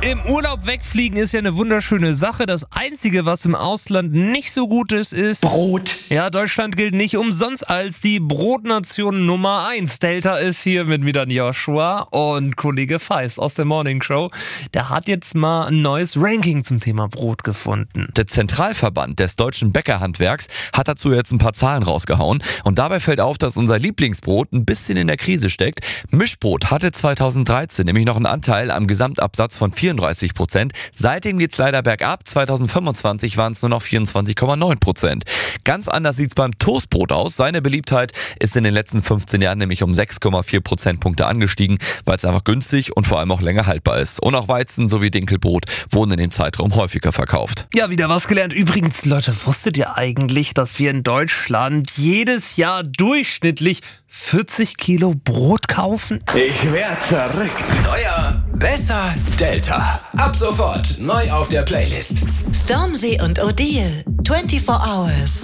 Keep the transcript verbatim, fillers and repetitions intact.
Im Urlaub wegfliegen ist ja eine wunderschöne Sache. Das Einzige, was im Ausland nicht so gut ist, ist Brot. Ja, Deutschland gilt nicht umsonst als die Brotnation Nummer eins. Delta ist hier mit wieder Joshua und Kollege Feist aus der Morning Show. Der hat jetzt mal ein neues Ranking zum Thema Brot gefunden. Der Zentralverband des deutschen Bäckerhandwerks hat dazu jetzt ein paar Zahlen rausgehauen. Und dabei fällt auf, dass unser Lieblingsbrot ein bisschen in der Krise steckt. Mischbrot hatte zweitausenddreizehn nämlich noch einen Anteil am Gesamtabsatz von vierunddreißig Prozent. Seitdem geht's leider bergab. zweitausendfünfundzwanzig waren es nur noch vierundzwanzig Komma neun Prozent. Ganz anders sieht's beim Toastbrot aus. Seine Beliebtheit ist in den letzten fünfzehn Jahren nämlich um sechs Komma vier Prozentpunkte angestiegen, weil es einfach günstig und vor allem auch länger haltbar ist. Und auch Weizen sowie Dinkelbrot wurden in dem Zeitraum häufiger verkauft. Ja, wieder was gelernt. Übrigens, Leute, wusstet ihr eigentlich, dass wir in Deutschland jedes Jahr durchschnittlich vierzig Kilo Brot kaufen? Ich werd verrückt. Neuer, besser, Delta. Ab sofort neu auf der Playlist. Stormzy und Odile, vierundzwanzig Hours.